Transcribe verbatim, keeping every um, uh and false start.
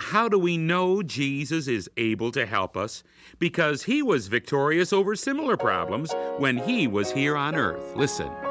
how do we know Jesus is able to help us? Because he was victorious over similar problems when he was here on earth. Listen.